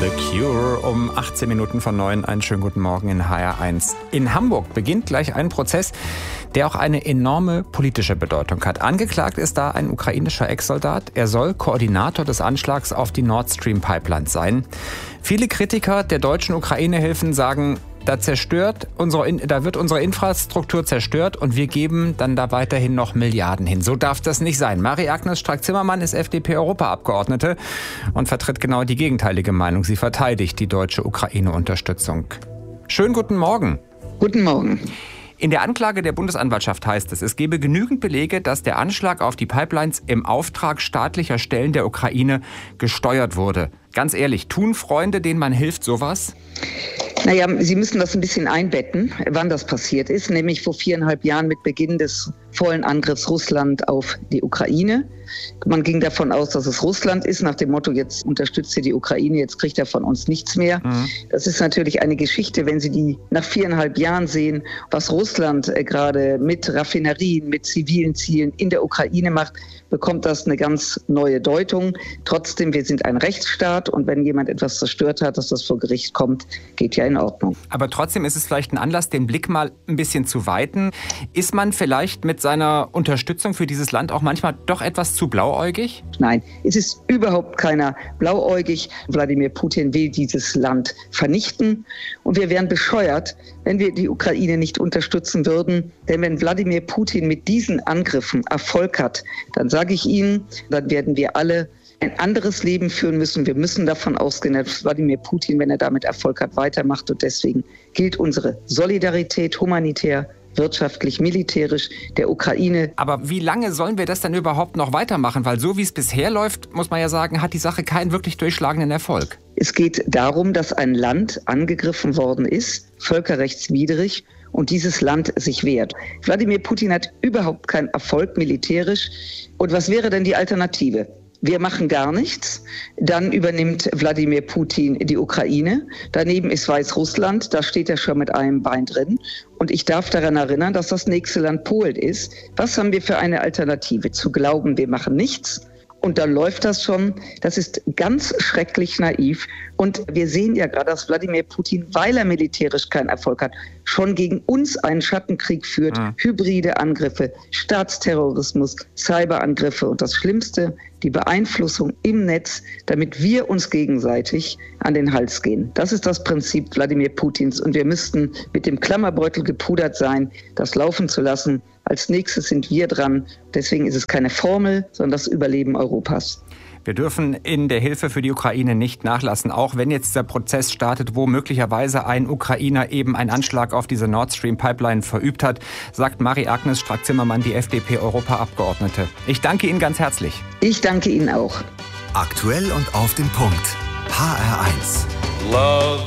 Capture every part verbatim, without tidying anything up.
The Cure um achtzehn Minuten von neun. Einen schönen guten Morgen in H R eins. In Hamburg beginnt gleich ein Prozess, der auch eine enorme politische Bedeutung hat. Angeklagt ist da ein ukrainischer Ex-Soldat. Er soll Koordinator des Anschlags auf die Nord Stream Pipeline sein. Viele Kritiker der deutschen Ukraine-Hilfen sagen, da zerstört unsere, da wird unsere Infrastruktur zerstört und wir geben dann da weiterhin noch Milliarden hin. So darf das nicht sein. Marie-Agnes Strack-Zimmermann ist F D P-Europaabgeordnete und vertritt genau die gegenteilige Meinung. Sie verteidigt die deutsche Ukraine-Unterstützung. Schönen guten Morgen. Guten Morgen. In der Anklage der Bundesanwaltschaft heißt es, es gebe genügend Belege, dass der Anschlag auf die Pipelines im Auftrag staatlicher Stellen der Ukraine gesteuert wurde. Ganz ehrlich, tun Freunde, denen man hilft, sowas? Naja, Sie müssen das ein bisschen einbetten, wann das passiert ist, nämlich vor viereinhalb Jahren mit Beginn des vollen Angriffs Russland auf die Ukraine. Man ging davon aus, dass es Russland ist, nach dem Motto, jetzt unterstützt ihr die Ukraine, jetzt kriegt er von uns nichts mehr. Mhm. Das ist natürlich eine Geschichte, wenn Sie die nach viereinhalb Jahren sehen, was Russland äh, gerade mit Raffinerien, mit zivilen Zielen in der Ukraine macht, bekommt das eine ganz neue Deutung. Trotzdem, wir sind ein Rechtsstaat und wenn jemand etwas zerstört hat, dass das vor Gericht kommt, geht ja in Ordnung. Aber trotzdem ist es vielleicht ein Anlass, den Blick mal ein bisschen zu weiten. Ist man vielleicht mit seiner Unterstützung für dieses Land auch manchmal doch etwas zu blauäugig? Nein, es ist überhaupt keiner blauäugig. Wladimir Putin will dieses Land vernichten und wir wären bescheuert, wenn wir die Ukraine nicht unterstützen würden. Denn wenn Wladimir Putin mit diesen Angriffen Erfolg hat, dann sage ich Ihnen, dann werden wir alle ein anderes Leben führen müssen. Wir müssen davon ausgehen, dass Wladimir Putin, wenn er damit Erfolg hat, weitermacht. Und deswegen gilt unsere Solidarität humanitär, wirtschaftlich, militärisch der Ukraine. Aber wie lange sollen wir das dann überhaupt noch weitermachen? Weil so wie es bisher läuft, muss man ja sagen, hat die Sache keinen wirklich durchschlagenden Erfolg. Es geht darum, dass ein Land angegriffen worden ist, völkerrechtswidrig, und dieses Land sich wehrt. Wladimir Putin hat überhaupt keinen Erfolg militärisch. Und was wäre denn die Alternative? Wir machen gar nichts, dann übernimmt Wladimir Putin die Ukraine. Daneben ist Weißrussland, da steht er schon mit einem Bein drin. Und ich darf daran erinnern, dass das nächste Land Polen ist. Was haben wir für eine Alternative? Zu glauben, wir machen nichts und dann läuft das schon. Das ist ganz schrecklich naiv. Und wir sehen ja gerade, dass Wladimir Putin, weil er militärisch keinen Erfolg hat, schon gegen uns einen Schattenkrieg führt. Mhm. Hybride Angriffe, Staatsterrorismus, Cyberangriffe und das Schlimmste, die Beeinflussung im Netz, damit wir uns gegenseitig an den Hals gehen. Das ist das Prinzip Wladimir Putins. Und wir müssten mit dem Klammerbeutel gepudert sein, das laufen zu lassen. Als nächstes sind wir dran. Deswegen ist es keine Formel, sondern das Überleben Europas. Wir dürfen in der Hilfe für die Ukraine nicht nachlassen, auch wenn jetzt der Prozess startet, wo möglicherweise ein Ukrainer eben einen Anschlag auf diese Nord Stream Pipeline verübt hat, sagt Marie-Agnes Strack-Zimmermann, die F D P-Europaabgeordnete. Ich danke Ihnen ganz herzlich. Ich danke Ihnen auch. Aktuell und auf den Punkt. H R eins. Love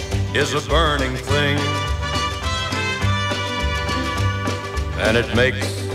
is a burning thing and it makes